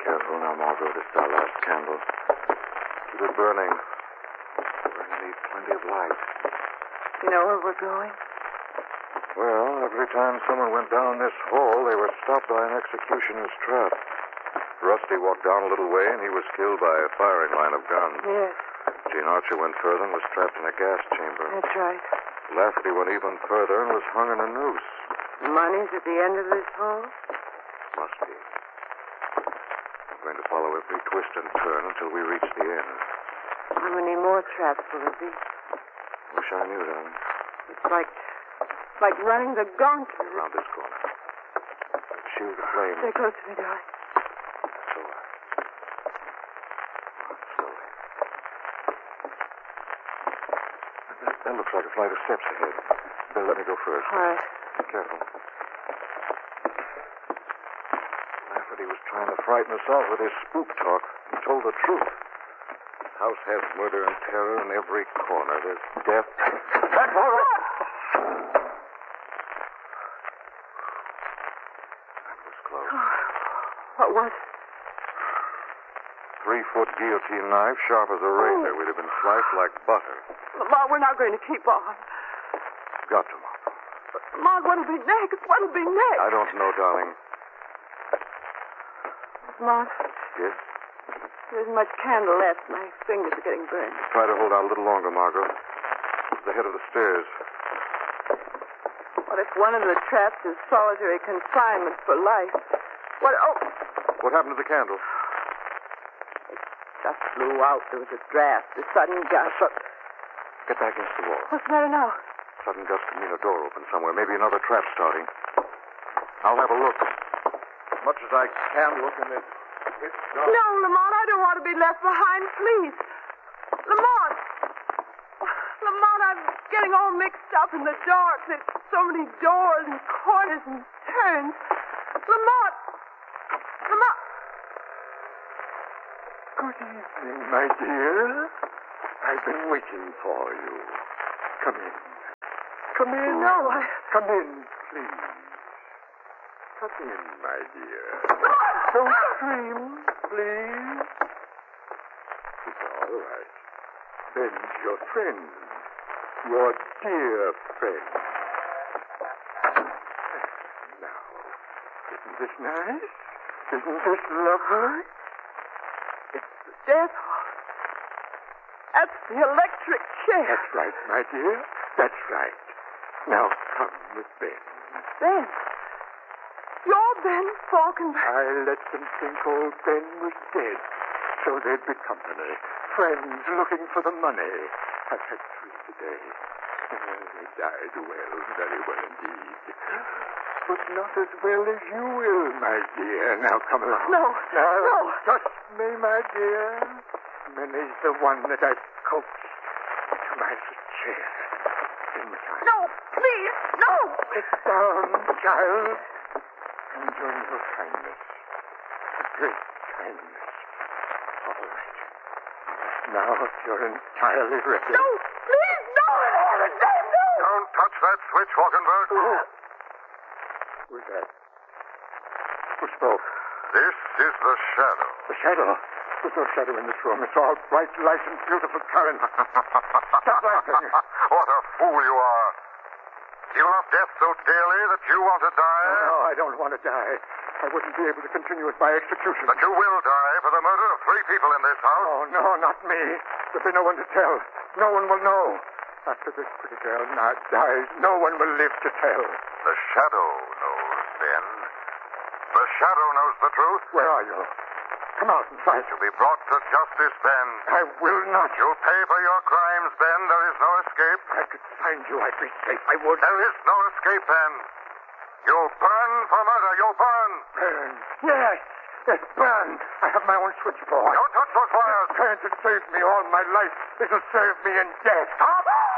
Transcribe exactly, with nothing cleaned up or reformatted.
Careful now, Margot. This is our last candle. Keep it burning. We're going to need plenty of light. You know where we're going? Well, every time someone went down this hall, they were stopped by an executioner's trap. Rusty walked down a little way, and he was killed by a firing line of guns. Yes. Gene Archer went further and was trapped in a gas chamber. That's right. Lafferty went even further and was hung in a noose. Money's at the end of this hall? Must be. We're going to follow every twist and turn until we reach the end. How many more traps will there be? Wish I knew, darling. It's like, like running the gauntlet. Around this corner. Let's shoot the flame. Stay close to me, darling. That's all right. Slowly. That, that looks like a flight of steps ahead. Better let me go first. All right. Be careful. Lafferty was trying to frighten us off with his spook talk. He told the truth. This house has murder and terror in every corner. There's death. That's all right. That was close. What was it? Three-foot guillotine knife, sharp as a razor. We'd have been sliced like butter. Lamont, we're not going to keep on. Got to, Margot. Lamont, what'll be next? What'll be next? I don't know, darling. Lamont, Yes? there isn't much candle left. My fingers are getting burned. Try to hold out a little longer, Margot. The head of the stairs. What if one of the traps is solitary confinement for life? What? Oh, What happened to the candle? just flew out. There was a draft, a sudden gust. Sud- Get back against the wall. What's the matter now? Sudden gust could mean a door open somewhere. Maybe another trap starting. I'll have a look. As much as I can look in this. It's dark. No, Lamont, I don't want to be left behind, please. Lamont! Lamont, I'm getting all mixed up in the dark. There's so many doors and corners and turns. Lamont! Lamont! Good evening, my dear. I've been waiting for you. Come in. Come in. No, I... Come in, please. Come in, my dear. Lamont! Don't scream, please. It's all right. Ben's your friend. Your dear friend. Now, isn't this nice? Isn't this lovely? It's the death hall. That's the electric chair. That's right, my dear. That's right. Now come with Ben. Ben? You're Ben Falkenberg. I let them think old Ben was dead, so they'd be company. Friends looking for the money. I've had three today. Oh, they died well, very well indeed. But not as well as you will, my dear. Now come along. No, Now, no. trust me, my dear. Many's the one that I've coaxed to my chair. In time. No, please, no. Sit down, child. Enjoy your kindness. A great kindness. All right. Now you're entirely ready. No, please, no. All the time, no. Don't touch that switch, Falkenberg. Oh. Who's that? Who spoke? This is the shadow. The shadow. There's no shadow in this room. It's all bright light and beautiful current. Stop laughing. What a fool you are. You love death so dearly that you want to die? No, I don't want to die. I wouldn't be able to continue it by execution. But you will die for the murder of three people in this house. Oh, no, not me. There'll be no one to tell. No one will know. After this pretty girl now dies, no one will live to tell. The shadow knows, Ben. The shadow knows the truth. Where are you? Come out and fight. You'll be brought to justice, Ben. I will not. You'll pay for your crimes, Ben. There is no escape. I could find you. I'd be safe. I would. There is no escape, Ben. You'll burn for murder. You'll burn. Burn. Yes. Yes, burn. I have my own switchboard. Don't touch those wires. The current has saved me all my life. It'll serve me in death. Stop!